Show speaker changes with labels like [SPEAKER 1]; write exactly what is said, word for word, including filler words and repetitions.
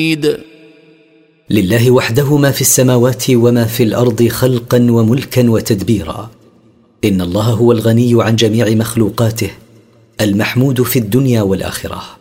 [SPEAKER 1] لله وحده ما في السماوات وما في الأرض خلقا وملكا وتدبيرا. إن الله هو الغني عن جميع مخلوقاته المحمود في الدنيا والآخرة.